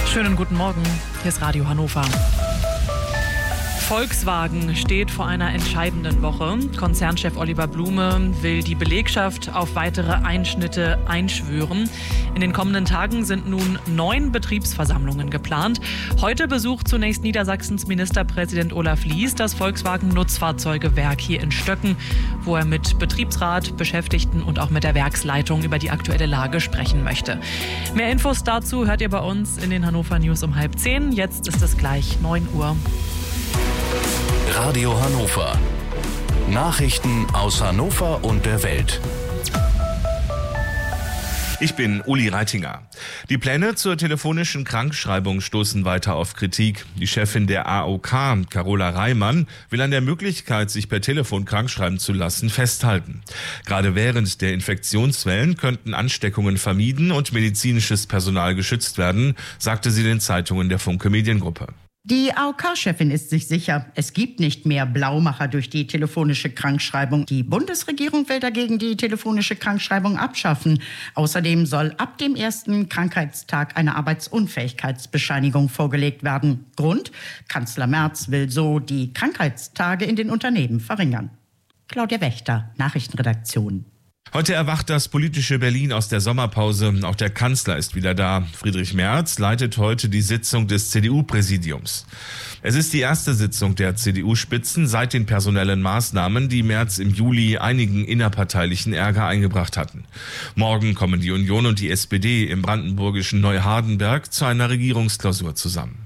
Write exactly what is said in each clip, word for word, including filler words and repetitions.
Schönen guten Morgen, hier ist Radio Hannover. Volkswagen steht vor einer entscheidenden Woche. Konzernchef Oliver Blume will die Belegschaft auf weitere Einschnitte einschwören. In den kommenden Tagen sind nun neun Betriebsversammlungen geplant. Heute besucht zunächst Niedersachsens Ministerpräsident Olaf Lies das Volkswagen-Nutzfahrzeugewerk hier in Stöcken, wo er mit Betriebsrat, Beschäftigten und auch mit der Werksleitung über die aktuelle Lage sprechen möchte. Mehr Infos dazu hört ihr bei uns in den Hannover News um halb zehn. Jetzt ist es gleich neun Uhr. Radio Hannover. Nachrichten aus Hannover und der Welt. Ich bin Uli Reitinger. Die Pläne zur telefonischen Krankschreibung stoßen weiter auf Kritik. Die Chefin der A O K, Carola Reimann, will an der Möglichkeit, sich per Telefon krankschreiben zu lassen, festhalten. Gerade während der Infektionswellen könnten Ansteckungen vermieden und medizinisches Personal geschützt werden, sagte sie den Zeitungen der Funke Mediengruppe. Die A O K-Chefin ist sich sicher, es gibt nicht mehr Blaumacher durch die telefonische Krankschreibung. Die Bundesregierung will dagegen die telefonische Krankschreibung abschaffen. Außerdem soll ab dem ersten Krankheitstag eine Arbeitsunfähigkeitsbescheinigung vorgelegt werden. Grund: Kanzler Merz will so die Krankheitstage in den Unternehmen verringern. Claudia Wächter, Nachrichtenredaktion. Heute erwacht das politische Berlin aus der Sommerpause. Auch der Kanzler ist wieder da. Friedrich Merz leitet heute die Sitzung des C D U-Präsidiums. Es ist die erste Sitzung der C D U-Spitzen seit den personellen Maßnahmen, die Merz im Juli einigen innerparteilichen Ärger eingebracht hatten. Morgen kommen die Union und die S P D im brandenburgischen Neuhardenberg zu einer Regierungsklausur zusammen.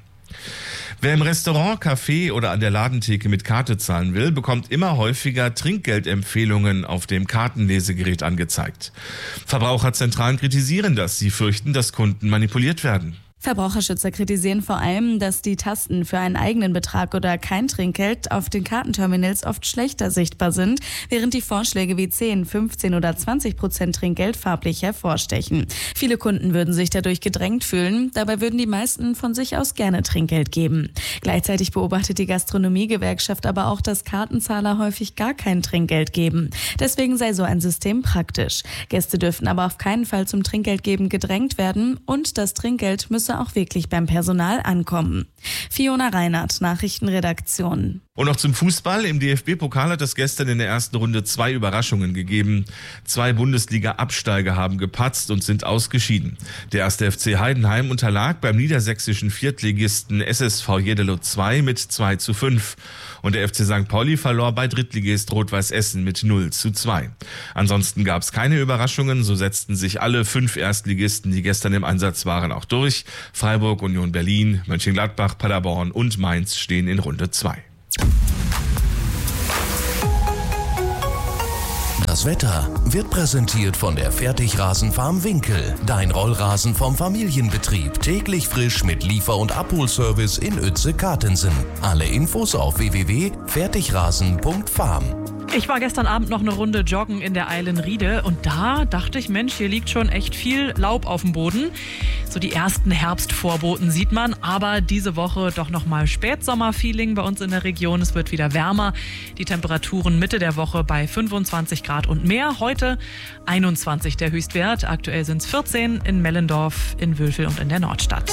Wer im Restaurant, Café oder an der Ladentheke mit Karte zahlen will, bekommt immer häufiger Trinkgeldempfehlungen auf dem Kartenlesegerät angezeigt. Verbraucherzentralen kritisieren das. Sie fürchten, dass Kunden manipuliert werden. Verbraucherschützer kritisieren vor allem, dass die Tasten für einen eigenen Betrag oder kein Trinkgeld auf den Kartenterminals oft schlechter sichtbar sind, während die Vorschläge wie zehn, fünfzehn oder zwanzig Prozent Trinkgeld farblich hervorstechen. Viele Kunden würden sich dadurch gedrängt fühlen, dabei würden die meisten von sich aus gerne Trinkgeld geben. Gleichzeitig beobachtet die Gastronomiegewerkschaft aber auch, dass Kartenzahler häufig gar kein Trinkgeld geben. Deswegen sei so ein System praktisch. Gäste dürften aber auf keinen Fall zum Trinkgeldgeben gedrängt werden und das Trinkgeld müsse auch wirklich beim Personal ankommen. Fiona Reinhardt, Nachrichtenredaktion. Und noch zum Fußball. Im D F B-Pokal hat es gestern in der ersten Runde zwei Überraschungen gegeben. Zwei Bundesliga-Absteiger haben gepatzt und sind ausgeschieden. Der erste F C Heidenheim unterlag beim niedersächsischen Viertligisten S S V Jeddelo zwei mit zwei zu fünf. Und der F C Sankt Pauli verlor bei Drittligist Rot-Weiß Essen mit null zu zwei. Ansonsten gab es keine Überraschungen. So setzten sich alle fünf Erstligisten, die gestern im Einsatz waren, auch durch. Freiburg, Union Berlin, Mönchengladbach, Paderborn und Mainz stehen in Runde zwei. Das Wetter wird präsentiert von der Fertigrasenfarm Winkel. Dein Rollrasen vom Familienbetrieb. Täglich frisch mit Liefer- und Abholservice in Uetze-Kartensen. Alle Infos auf w w w punkt fertigrasen punkt farm. Ich war gestern Abend noch eine Runde joggen in der Eilenriede und da dachte ich, Mensch, hier liegt schon echt viel Laub auf dem Boden. So die ersten Herbstvorboten sieht man, aber diese Woche doch nochmal Spätsommer-Feeling bei uns in der Region. Es wird wieder wärmer. Die Temperaturen Mitte der Woche bei fünfundzwanzig Grad und mehr. Heute einundzwanzig der Höchstwert. Aktuell sind es vierzehn in Mellendorf, in Wülfel und in der Nordstadt.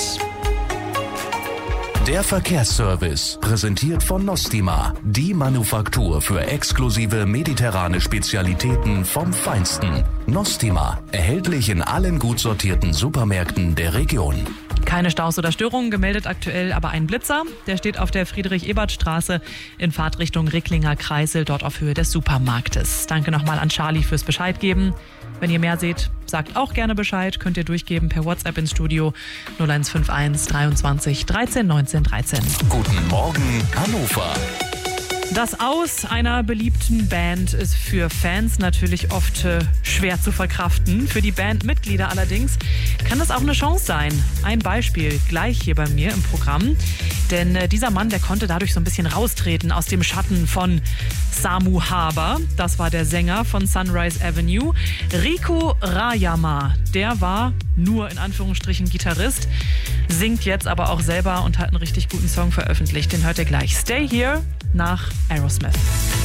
Der Verkehrsservice, präsentiert von Nostima, die Manufaktur für exklusive mediterrane Spezialitäten vom Feinsten. Nostima, erhältlich in allen gut sortierten Supermärkten der Region. Keine Staus oder Störungen gemeldet aktuell, aber ein Blitzer. Der steht auf der Friedrich-Ebert-Straße in Fahrtrichtung Ricklinger Kreisel, dort auf Höhe des Supermarktes. Danke nochmal an Charlie fürs Bescheid geben. Wenn ihr mehr seht, sagt auch gerne Bescheid. Könnt ihr durchgeben per WhatsApp ins Studio null eins fünf eins dreiundzwanzig dreizehn neunzehn dreizehn. Guten Morgen, Hannover. Das Aus einer beliebten Band ist für Fans natürlich oft äh, schwer zu verkraften. Für die Bandmitglieder allerdings kann das auch eine Chance sein. Ein Beispiel gleich hier bei mir im Programm. Denn äh, dieser Mann, der konnte dadurch so ein bisschen raustreten aus dem Schatten von Samu Haber. Das war der Sänger von Sunrise Avenue. Riku Rayama, der war nur in Anführungsstrichen Gitarrist, singt jetzt aber auch selber und hat einen richtig guten Song veröffentlicht. Den hört ihr gleich. Stay Here nach Aerosmith.